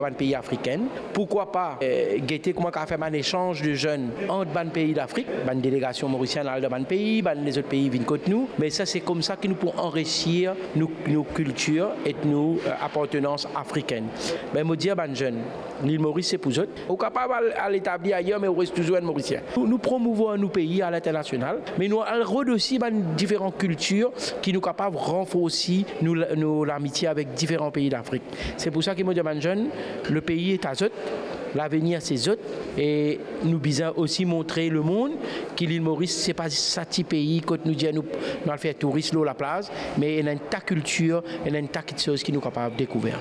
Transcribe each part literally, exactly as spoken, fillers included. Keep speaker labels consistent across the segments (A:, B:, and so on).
A: dans pays africains. Pourquoi pas euh, guetter comment on a fait un échange de jeunes entre les pays d'Afrique, les délégations mauriciennes dans les pays, les autres pays viennent contre nous. Mais ça, c'est comme ça que nous pouvons enrichir nos, nos cultures et nos euh, appartenances africaines. Mais je dis à les jeunes, l'île Maurice, c'est pour eux. On est capable de l'établir ailleurs, mais on reste toujours un Mauricien. Nous, nous promouvons nos pays à l'international, mais nous avons aussi différentes cultures qui nous capables de renforcer nous, nous, l'amitié avec différents pays d'Afrique. C'est pour ça que je dis à les jeunes, le pays est à eux, l'avenir c'est eux, et nous devons aussi montrer le monde que l'île Maurice, ce n'est pas ça petit pays que nous disons, nous, nous allons faire tourisme, l'eau, la plage, mais il y a une tas de culture, il y a une tas de choses qui nous sont capables de découvrir.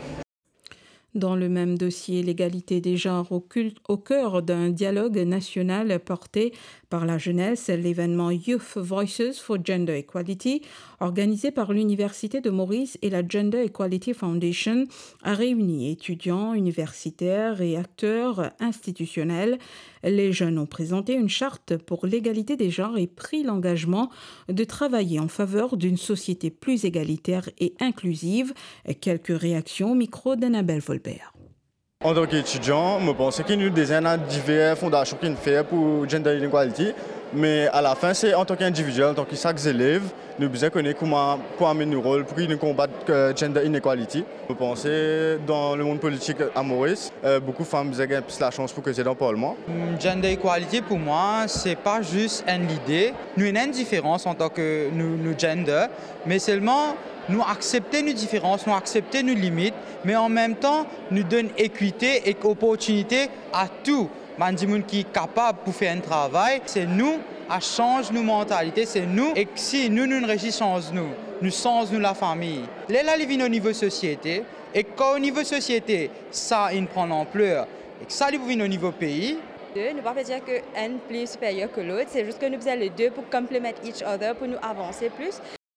B: Dans le même dossier, l'égalité des genres au, culte, au cœur d'un dialogue national porté par la jeunesse, l'événement Youth Voices for Gender Equality, organisé par l'Université de Maurice et la Gender Equality Foundation, a réuni étudiants, universitaires et acteurs institutionnels. Les jeunes ont présenté une charte pour l'égalité des genres et pris l'engagement de travailler en faveur d'une société plus égalitaire et inclusive. Quelques réactions au micro d'Annabelle Volbert.
C: En tant qu'étudiant, je pense qu'il y a des diverses fondations qui sont faites pour Gender Equality, mais à la fin, c'est en tant qu'individuel, en tant que chaque élève, nous devons connaître comment amener nos rôles pour nous combattre le Gender Inequality. Je pense que dans le monde politique à Maurice, beaucoup de femmes ont plus la chance pour que c'est dans le Parlement.
D: Gender Equality, pour moi, ce n'est pas juste une idée. Nous avons une différence en tant que nous, nous gender, mais seulement nous accepter nos différences, nous accepter nos limites, mais en même temps, nous donner équité et opportunité à tout. Les gens qui sont capables de faire un travail, c'est nous à changer nos mentalités, c'est nous. Et si nous, nous réussissons, nous, nous changeons la famille. Là, là, ils vivent au niveau société, et quand au niveau société, ça, il prend l'ampleur, et que ça, ils vivent au niveau pays.
E: Ne pas dire qu'un est plus supérieur que l'autre, c'est juste que nous faisons les deux pour compléter each other, pour nous avancer plus.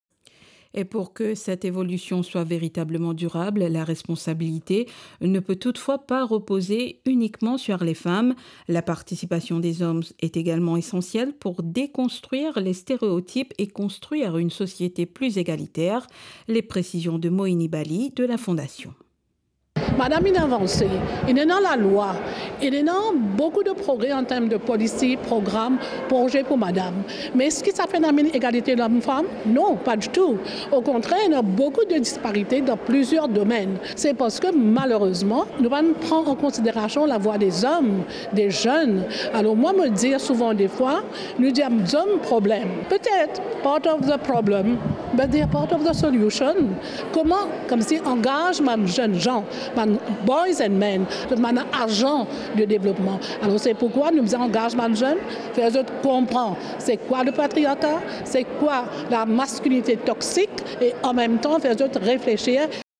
B: Et pour que cette évolution soit véritablement durable, la responsabilité ne peut toutefois pas reposer uniquement sur les femmes. La participation des hommes est également essentielle pour déconstruire les stéréotypes et construire une société plus égalitaire. Les précisions de Moïni Bali de la Fondation.
F: Madame, il a avancé. Il est dans la loi. Il est dans beaucoup de progrès en termes de policy, programme, projet pour madame. Mais est-ce que ça fait une égalité d'homme-femme? Non, pas du tout. Au contraire, il y a beaucoup de disparités dans plusieurs domaines. C'est parce que malheureusement, nous allons prendre en considération la voix des hommes, des jeunes. Alors moi, me dire souvent des fois, nous disons hommes problème. Peut-être part of the problem, but they are part of the solution. Comment, comme si engage mes jeunes gens, boys and men, mon argent de développement. Alors c'est pourquoi nous engageons les jeunes, faire eux comprendre c'est quoi le patriarcat, c'est quoi la masculinité toxique et en même temps faire eux réfléchir.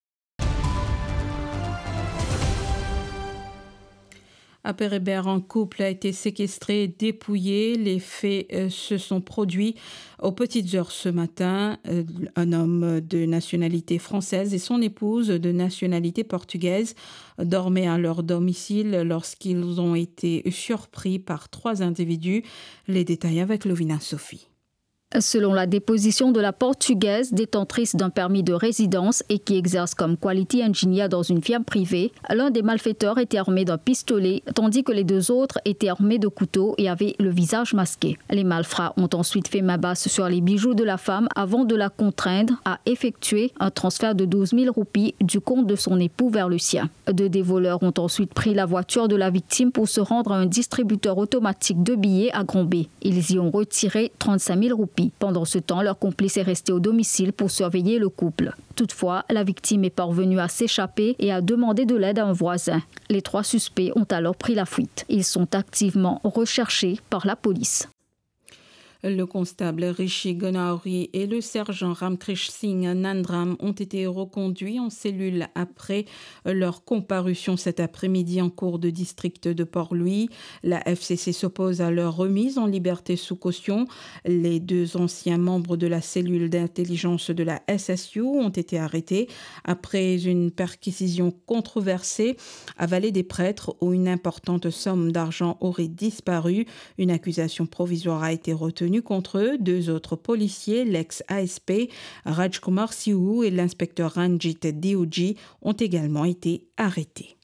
B: À Pérébert, un couple a été séquestré et dépouillé. Les faits euh, se sont produits aux petites heures ce matin. Euh, un homme de nationalité française et son épouse de nationalité portugaise dormaient à leur domicile lorsqu'ils ont été surpris par trois individus. Les détails avec Lovina Sophie.
G: Selon la déposition de la Portugaise, détentrice d'un permis de résidence et qui exerce comme quality engineer dans une firme privée, l'un des malfaiteurs était armé d'un pistolet, tandis que les deux autres étaient armés de couteaux et avaient le visage masqué. Les malfrats ont ensuite fait main basse sur les bijoux de la femme avant de la contraindre à effectuer un transfert de douze mille roupies du compte de son époux vers le sien. Deux des voleurs ont ensuite pris la voiture de la victime pour se rendre à un distributeur automatique de billets à Grand-B. Ils y ont retiré trente-cinq mille roupies. Pendant ce temps, leur complice est resté au domicile pour surveiller le couple. Toutefois, la victime est parvenue à s'échapper et a demandé de l'aide à un voisin. Les trois suspects ont alors pris la fuite. Ils sont activement recherchés par la police.
B: Le constable Rishi Gonauri et le sergent Ramkrish Singh Nandram ont été reconduits en cellule après leur comparution cet après-midi en cour de district de Port-Louis. La F C C s'oppose à leur remise en liberté sous caution. Les deux anciens membres de la cellule d'intelligence de la S S U ont été arrêtés après une perquisition controversée à Vallée des Prêtres où une importante somme d'argent aurait disparu. Une accusation provisoire a été retenue contre eux. Deux autres policiers, l'ex-A S P Rajkumar Siou et l'inspecteur Ranjit Dioji, ont également été arrêtés.